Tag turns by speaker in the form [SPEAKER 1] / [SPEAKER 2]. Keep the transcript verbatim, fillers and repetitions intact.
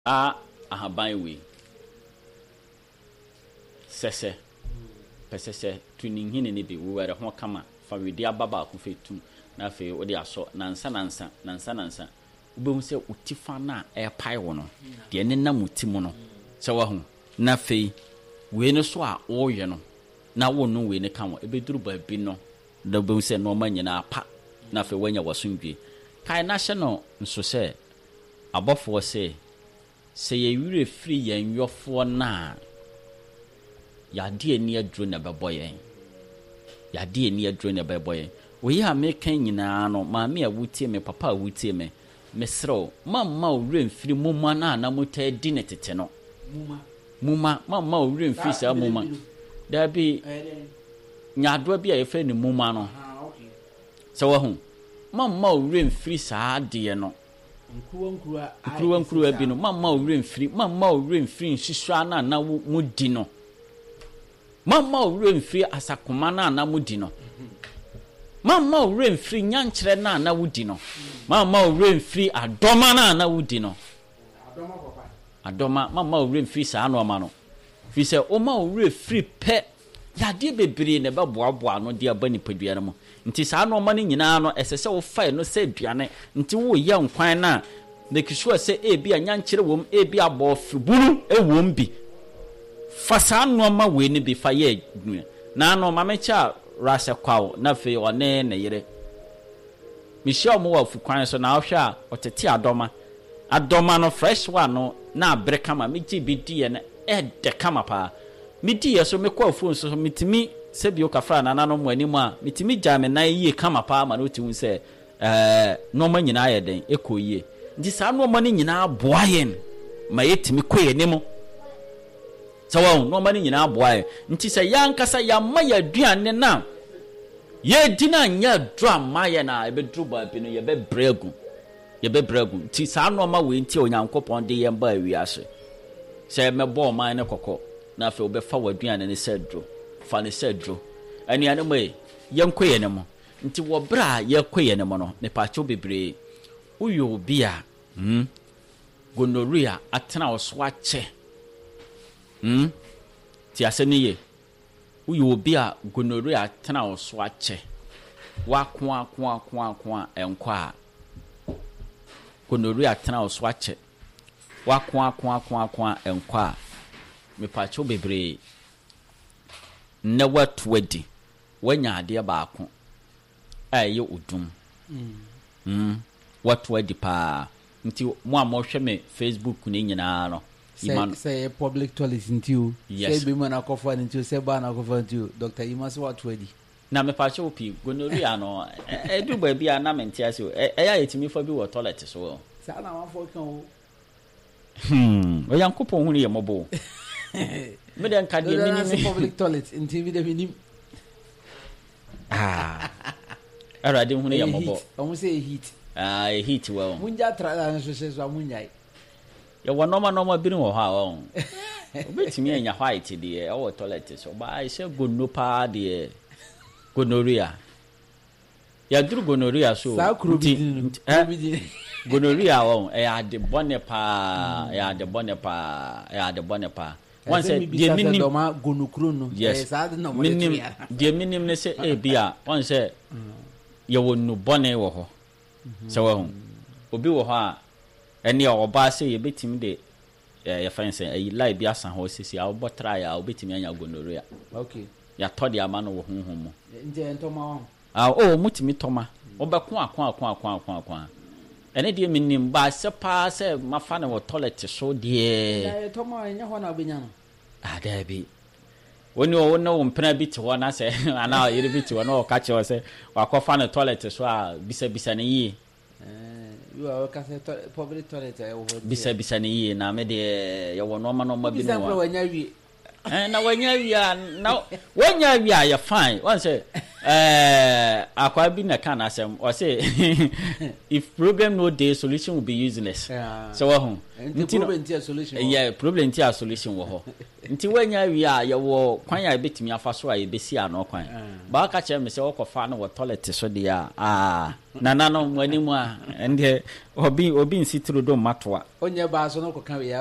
[SPEAKER 1] a ahaban we sese pesese tuning hine ne bi wo were ho kama fa wedi ababa ko fetum na fe wo de aso nansa nansa nansa nansa ubem se utifa na e pai wo no de ne na mutimu no se wa hu na fe we ne so a wo ye no na wo no we ne kan wo e beduru ba bi no da ubem se no ma nyina pa na fe wanya wasundwe kai na hye no nso se abofo se se ye wire free yen yofo na ya de ani adro na bebo yen ya de ani adro na bebo yen we ya me kan nyina no ma me awutie me papa awutie me mesro mamma owre mfiri mumma na na muta di ne tete no mumma mumma mamma owre mfiri sa mumma da bi nyaado bi a ye fe ni mumma no so wa hu mamma owre mfiri sa de no
[SPEAKER 2] nkuwa nkuwa
[SPEAKER 1] nkuwa nkuwa bi no mamma owre mfiri mamma owre mfiri hwehwa na na mudi no mamma owre mfiri asakoma na na mudi no mamma owre mfiri nyankyere na na wudi no mamma owre mfiri adoma na na wudi no
[SPEAKER 2] adoma papa
[SPEAKER 1] adoma mamma owre mfiri sa no ma no fi se o ma owre free pe ya de bebre ne be boaboa no de aba nipadua no mo nti sa no ma no nyina no esese wo fa no se aduane nti wo ye nkwan na make sure se e bi anyankyere wom e bi abo fiburu e wom bi fa sa no ma we ne bi fa ye na no ma mecha rasa kwawo na fe one ne yire Michelle mo wa fukwan so na ahwa otete adoma adoma no fresh one no na abreka ma meji bi die ne e de kama pa midi ye so me kwa phone so mitimi se bi o kafra na nanom animu a mitimi jame na yie kama pa ma no tiwu se eh no ma nyina ye den ekoyie ndi sa no ma ni nyina boa yen ma yetimi koye nemo sawa no ma ni nyina boa yen nti se yankasa ya ma ya duane na ye dina nya drama ye na ebe druba bi no ye be bregu ye be bregu nti sa no ma we nti onyankopon de ye mba awiase se me bo man ne kokko na fe obefa waduane ne sedro fa ne sedro ani ane mai yankoye ne mo nti wo bra yakoye ne mo no ne pacho bebre uyo bia hm gonorrhea atena oso ache hm ti aseni ye uyo bia gonorrhea atena oso ache wa kwa kwa kwa kwa enkwa gonorrhea atena oso ache wa kwa kwa kwa kwa enkwa me pacho bebre na watwedi wanya ade baako aye udum mm mm watwedi pa nti mo amohwe me Facebook ni nyina no
[SPEAKER 2] Iman say public toilet ntiu say be man akofa ntiu say ba na akofa ntiu Doctor Imas watwedi
[SPEAKER 1] na me pacho pi gonorrhea no edu ba bia na mentiase e ya yetimi fa bi wo toilet so
[SPEAKER 2] sa na wafo kan o
[SPEAKER 1] hmm o yankopon hu ne yemobo me den ka de minimum
[SPEAKER 2] public toilet in T V de minimum
[SPEAKER 1] ah ara de hu ne yemobo
[SPEAKER 2] o say heat
[SPEAKER 1] ah heat well
[SPEAKER 2] munja tra so se so munjai
[SPEAKER 1] ya wo normal normal bi no ha o obetimi anya white de e o toilet so ba I say gonno pa de gonorrhea ya duru gonorrhea so
[SPEAKER 2] ti
[SPEAKER 1] gonorrhea o e ya de bone pa ya de bone pa ya de bone pa one say de minim
[SPEAKER 2] gonokro no
[SPEAKER 1] e sa de no minim de minim ne say e bia one say ye wonu bone wo ho so wo obi wo ho a ene o ba say ye betimi de ye fancy e lie bia san ho sisi a wo try a wo betimi anya gonorrhea
[SPEAKER 2] okay
[SPEAKER 1] ya todi ama no wo honhom mo
[SPEAKER 2] nje ntoma wo
[SPEAKER 1] ah oh mutimi toma obekon akon akon akon akon akon ene de minim ba se pa se mafa na wo toilet so de
[SPEAKER 2] ya toma enya ho na obenya no
[SPEAKER 1] ah da bi woni wo na wo mpena bi te ho na se ana yire bi te ho na o ka che wo se wakofa na toilet so a bisa bisa ne yi
[SPEAKER 2] eh you are ka se public toilet e wo
[SPEAKER 1] bisa bisa ne yi na me de ye wo no ma no ma bi no
[SPEAKER 2] wa wanya wi
[SPEAKER 1] eh na wanya wi na wanya wi ya fine one say eh akwa bi na kan asem o say if problem no dey solution will be useless
[SPEAKER 2] yeah.
[SPEAKER 1] so wo ho
[SPEAKER 2] nti problem ti solution
[SPEAKER 1] yeah problem ti solution wo ho nti wanya wi a ye wo kwan ya betimi afa so a ye besi ano kwan ba ka kire me se wo kofa no wo toilet so de a ah nana no mwani mu a ende obi obi nsitru do matoa
[SPEAKER 2] onye ba so no ko kan